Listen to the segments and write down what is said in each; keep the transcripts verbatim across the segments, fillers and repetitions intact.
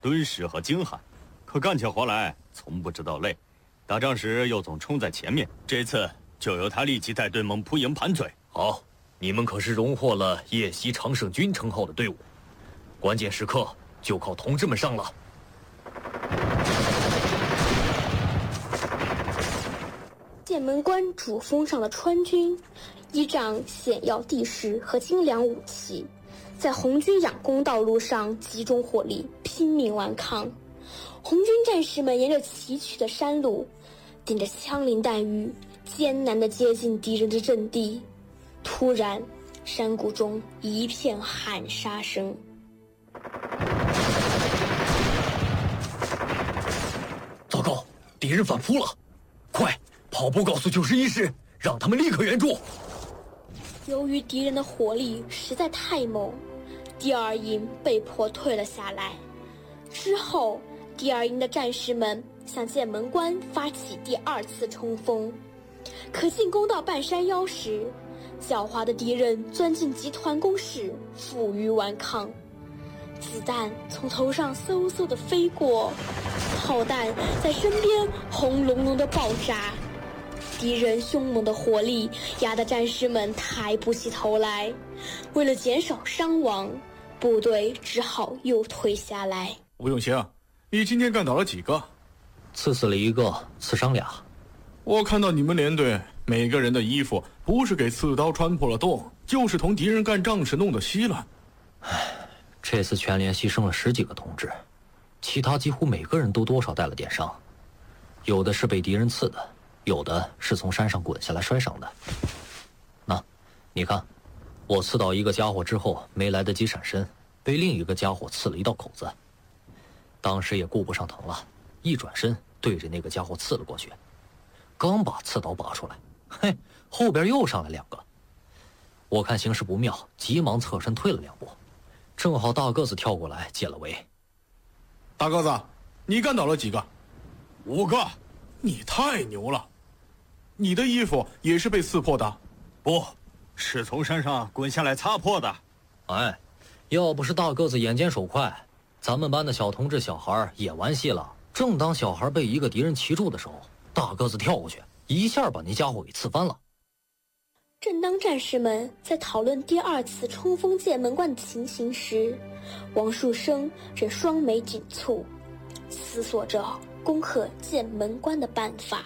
敦实和精悍，可干起活来从不知道累。打仗时又总冲在前面，这次就由他立即带队猛扑营盘嘴。 好，你们可是荣获了夜袭常胜军称号的队伍，关键时刻就靠同志们上了。 剑门关主峰上的川军，依仗险要地势和精良武器，在红军仰攻道路上集中火力，拼命顽抗。红军战士们沿着崎岖的山路，顶着枪林弹雨，艰难地接近敌人的阵地。突然，山谷中一片喊杀声。 糟糕，敌人反扑了！快，跑步告诉九十一师，让他们立刻援助。 由于敌人的火力实在太猛，第二营被迫退了下来。之后，第二营的战士们向剑门关发起第二次冲锋。可进攻到半山腰时，狡猾的敌人钻进集团工事，负隅顽抗。子弹从头上嗖嗖地飞过，炮弹在身边轰隆隆地爆炸。敌人凶猛的火力压得战士们抬不起头来，为了减少伤亡，部队只好又退下来。 吴永兴，你今天干倒了几个？ 刺死了一个，刺伤俩。 我看到你们连队每个人的衣服不是给刺刀穿破了洞，就是同敌人干仗时弄得稀烂。 唉，这次全连牺牲了十几个同志，其他几乎每个人都多少带了点伤，有的是被敌人刺的，有的是从山上滚下来摔伤的。那，你看，我刺倒一个家伙之后没来得及闪身，被另一个家伙刺了一道口子。当时也顾不上疼了，一转身对着那个家伙刺了过去。刚把刺刀拔出来，嘿，后边又上来两个。我看形势不妙，急忙侧身退了两步，正好大个子跳过来解了围。 大个子，你干倒了几个？ 五个。 你太牛了！你的衣服也是被刺破的？ 不，是从山上滚下来擦破的。 哎，要不是大个子眼尖手快，咱们班的小同志小孩也完戏了。正当小孩被一个敌人骑住的时候，大个子跳过去，一下把那家伙给刺翻了。 正当战士们在讨论第二次冲锋剑门关的情形时，王树声正双眉紧蹙，思索着攻克剑门关的办法。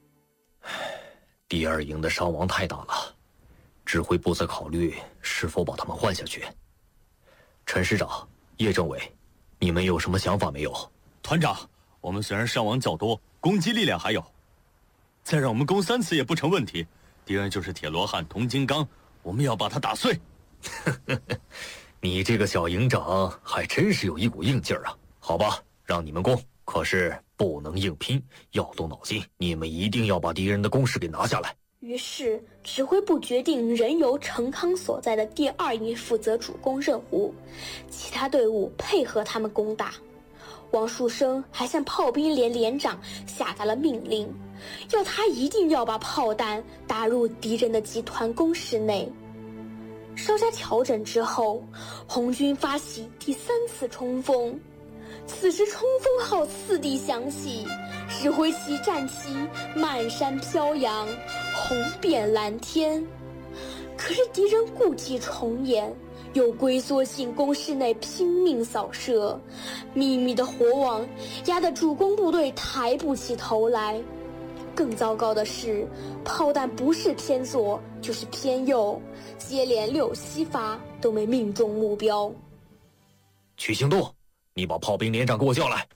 第二营的伤亡太大了，指挥部在考虑是否把他们换下去。陈师长、叶政委，你们有什么想法没有？ 团长，我们虽然伤亡较多，攻击力量还有，再让我们攻三次也不成问题。敌人就是铁罗汉铜金刚，我们要把他打碎。 你这个小营长还真是有一股硬劲儿啊！好吧，让你们攻，可是不能硬拼，要动脑筋。你们一定要把敌人的工事给拿下来。 于是，指挥部决定仍由程康所在的第二营负责主攻任务，其他队伍配合他们攻打。王树声还向炮兵连连长下达了命令，要他一定要把炮弹打入敌人的集团工事内。稍加调整之后，红军发起第三次冲锋。此时冲锋号次第响起，指挥旗战旗漫山飘扬，红遍蓝天。可是敌人故伎重演，又龟缩进工事内拼命扫射，密密的火网压得主攻部队抬不起头来。更糟糕的是，炮弹不是偏左就是偏右，接连六七发都没命中目标。 去行动，你把炮兵连长给我叫来。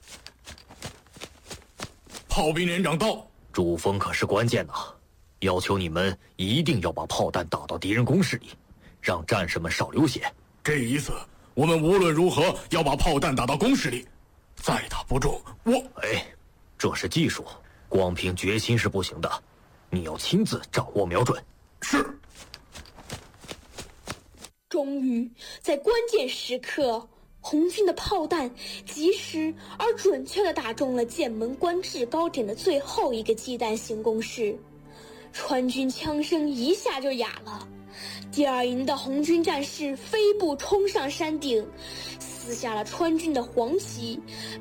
炮兵连长到。 主峰可是关键呐，要求你们一定要把炮弹打到敌人工事里，让战士们少流血。 这一次我们无论如何要把炮弹打到工事里，再打不中我…… 哎，这是技术，光凭决心是不行的，你要亲自掌握瞄准。 是。 终于在关键时刻，红军的炮弹及时而准确地打中了剑门关制高点的最后一个鸡蛋型工事，川军枪声一下就哑了。第二营的红军战士飞步冲上山顶，死撕下了川军的黄旗，